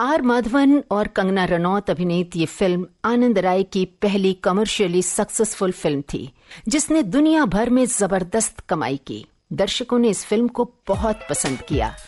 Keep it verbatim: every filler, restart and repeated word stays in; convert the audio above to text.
Are Madhavan और कंगना रनौत अभिनीत ये फिल्म आनंद राय की पहली कमर्शियली सक्सेसफुल फिल्म थी, जिसने दुनिया भर में जबरदस्त कमाई की। दर्शकों ने इस फिल्म को बहुत पसंद किया।